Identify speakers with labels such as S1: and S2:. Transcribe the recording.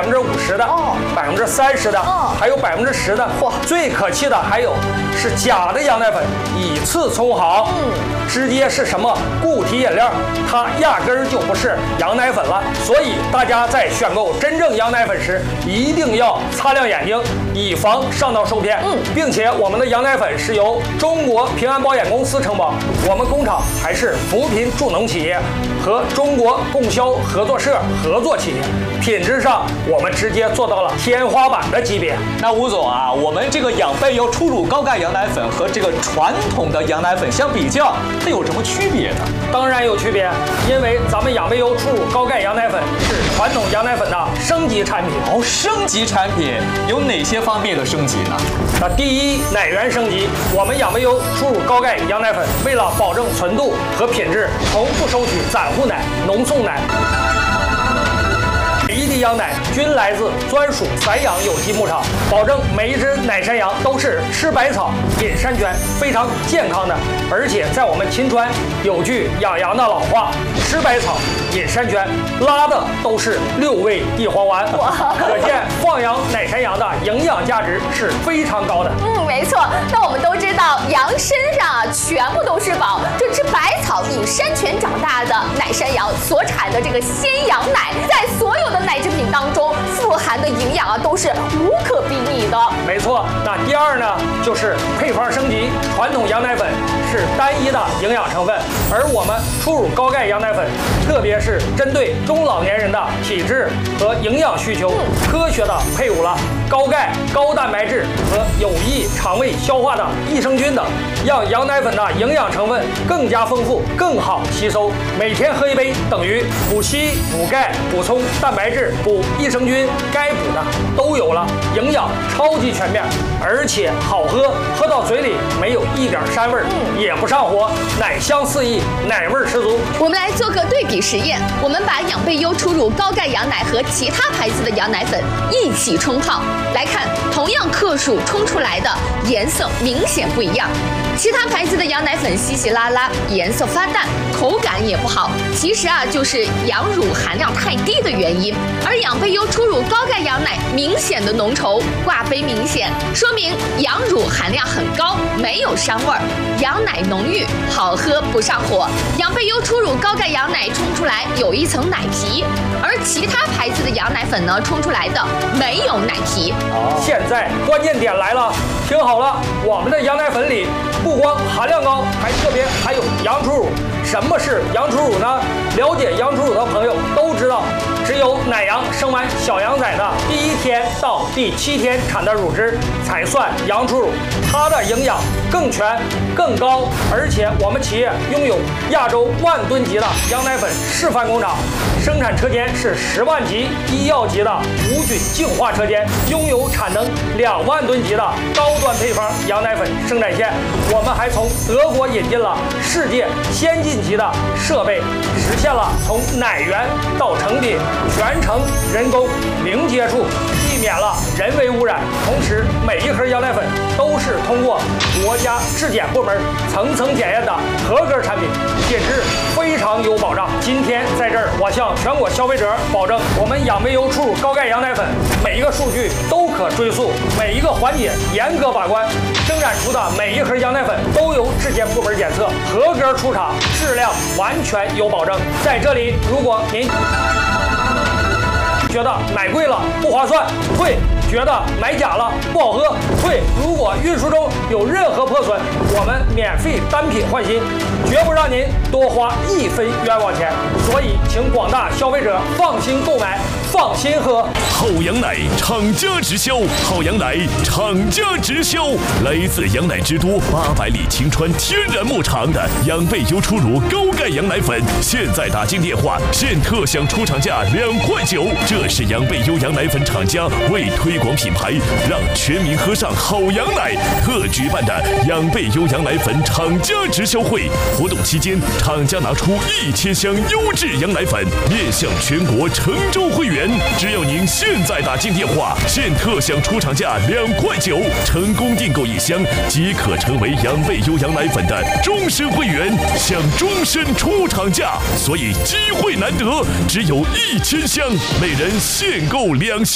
S1: 50%的，30%的，还有10%的。最可气的还有是假的羊奶粉，以次充好，直接是什么固体饮料，它压根儿就不是羊奶粉了。所以大家在选购真正羊奶粉时，一定要擦亮眼睛，以防上当受骗。并且我们的羊奶粉是由中国平安保险公司承保，我们工厂还是扶贫助农企业和中国供销合作社合作企业，品质上我们直接做到了天花板的级别。
S2: 那吴总啊，我们这个养贝优初乳高钙羊奶粉和这个传统的羊奶粉相比较，它有什么区别呢？
S1: 当然有区别，因为咱们养贝优初乳高钙羊奶粉是传统羊奶粉的升级产品。
S2: 升级产品有哪些方面的升级呢？
S1: 第一，奶源升级。我们养贝优初乳高钙羊奶粉为了保证纯度和品质，从不收取散户奶、浓送奶。每一滴羊奶均来自专属散养有机牧场，保证每一只奶山羊都是吃百草、饮山泉，非常健康的。而且在我们秦川有句养羊的老话：吃百草、饮山泉，拉的都是6味地黄丸。可见放养奶山羊的营养价值是非常高的。
S3: 没错。那我们都知道，羊身上全部都是宝。这吃百草、饮山泉长大的奶山羊所产的这个鲜羊奶，在所有的奶制品当中富含的营养都是无可比拟的。
S1: 没错。那第二呢，就是配方升级。传统羊奶粉是单一的营养成分，而我们初乳高钙羊奶粉，特别是针对中老年人的体质和营养需求，科学的配伍了高钙、高蛋白质和有益肠胃消化的益生菌等，让羊奶粉的营养成分更加丰富、更好吸收。每天喝1杯，等于补硒、补钙、补充蛋白质、补益生菌，该补的都有了，营养超级全面，而且好喝，喝到嘴里没有一点膻味，也不上火，奶香四溢，奶味十足。
S3: 我们来做个对比实验，我们把养贝优初乳高钙羊奶和其他牌子的羊奶粉一起冲泡，来看同样克数冲出来的颜色明显不一样。其他牌子的羊奶粉稀稀拉拉，颜色发淡，口感也不好，其实就是羊乳含量太低的原因。而养贝优初乳高钙羊奶明显的浓稠，挂杯明显，说明羊乳含量很高，没有膻味儿，羊奶浓郁，好喝不上火。养贝优初乳高钙羊奶冲出来有一层奶皮，而其他牌子的羊奶粉呢，冲出来的没有奶皮。
S1: 现在关键点来了，听好了，我们的羊奶粉里不光含量高，还特别含有羊初乳。什么是羊初乳呢？了解羊初乳的朋友都知道，只有奶羊生完小羊崽的第1天到第7天产的乳汁才算羊初乳，它的营养更全、更高，而且我们企业拥有亚洲10000吨级的羊奶粉示范工厂，生产车间是10万级医药级的无菌净化车间，拥有产能2万吨级的高端配方羊奶粉生产线。我们还从德国引进了世界先进级的设备，实现了从奶源到成品全程人工零接触，避免了人为污染。同时，每一盒羊奶粉都是通过国家质检部门层层检验的合格产品，品质非常有保障。今天在这儿，我向全国消费者保证，我们养贝优初乳高钙羊奶粉每一个数据都可追溯，每一个环节严格把关，生产出的每一盒羊奶粉都由质检部门检测合格出厂，质量完全有保证。在这里，如果您觉得买贵了不划算，退；觉得买假了不好喝，退。如果运输中有任何破损，我们免费单品换新，绝不让您多花1分冤枉钱。所以，请广大消费者放心购买，放心喝。
S4: 好羊奶厂家直销，好羊奶厂家直销，来自羊奶之都800里秦川天然牧场的养贝优初乳高钙羊奶粉，现在打进电话，现特享出厂价2块9。这是养贝优羊奶粉厂家为推广品牌，让全民喝上好羊奶特举办的养贝优羊奶粉厂家直销会。活动期间，厂家拿出1000箱优质羊奶粉面向全国成州会员，只要您现在打进电话，现特享出厂价2块9，成功订购1箱即可成为养贝优羊奶粉的终身会员，享终身出厂价。所以机会难得，只有1000箱，每人限购2箱。